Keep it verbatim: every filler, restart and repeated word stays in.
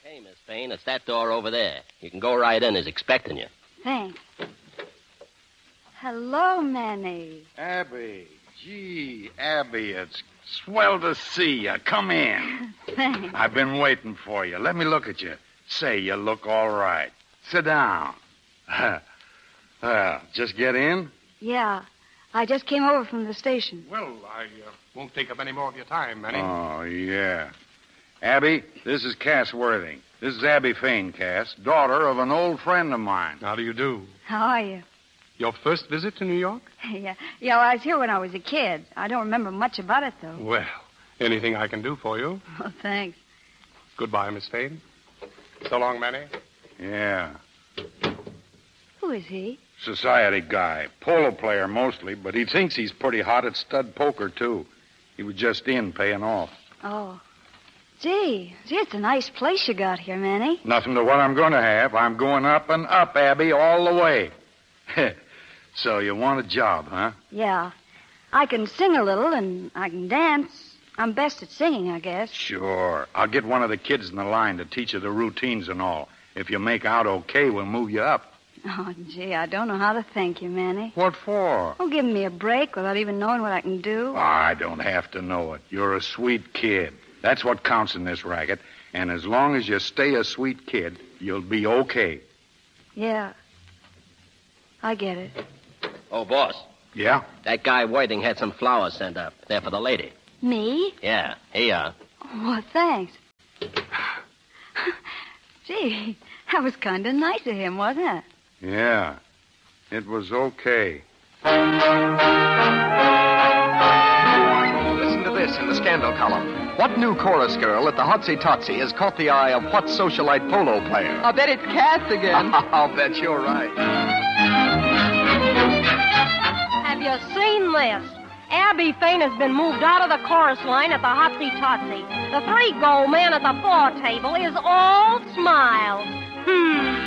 Hey, Miss Payne, it's that door over there. You can go right in. He's expecting you. Thanks. Hello, Manny. Abby. Gee, Abby, it's swell to see you. Come in. Thanks. I've been waiting for you. Let me look at you. Say, you look all right. Sit down. Well, just get in? Yeah. I just came over from the station. Well, I uh, won't take up any more of your time, Manny. Oh, yeah. Abby, this is Cass Worthing. This is Abby Fane, Cass, daughter of an old friend of mine. How do you do? How are you? Your first visit to New York? Yeah. Yeah, well, I was here when I was a kid. I don't remember much about it, though. Well, anything I can do for you. Well, thanks. Goodbye, Miss Fane. So long, Manny. Yeah. Who is he? Society guy. Polo player mostly, but he thinks he's pretty hot at stud poker, too. He was just in paying off. Oh. Gee, gee, it's a nice place you got here, Manny. Nothing to what I'm going to have. I'm going up and up, Abby, all the way. So you want a job, huh? Yeah. I can sing a little and I can dance. I'm best at singing, I guess. Sure. I'll get one of the kids in the line to teach you the routines and all. If you make out okay, we'll move you up. Oh, gee, I don't know how to thank you, Manny. What for? Oh, giving me a break without even knowing what I can do. Oh, I don't have to know it. You're a sweet kid. That's what counts in this racket. And as long as you stay a sweet kid, you'll be okay. Yeah. I get it. Oh, boss. Yeah? That guy Worthing had some flowers sent up. They're for the lady. Me? Yeah, here you are. Oh, thanks. Gee, that was kind of nice of him, wasn't it? Yeah. It was okay. Listen to this in the scandal column. What new chorus girl at the Hotsy Totsy has caught the eye of what socialite polo player? I'll bet it's Cass again. I'll bet you're right. Have you seen this? Abby Fane has been moved out of the chorus line at the Hotsy Totsy. The three-goal man at the four table is all smiles. Hmm.